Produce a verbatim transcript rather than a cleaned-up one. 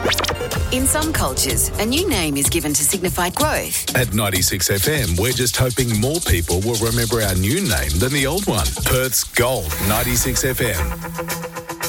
In some cultures, a new name is given to signify growth. At ninety-six F M, we're just hoping more people will remember our new name than the old one. Perth's Gold ninety-six F M.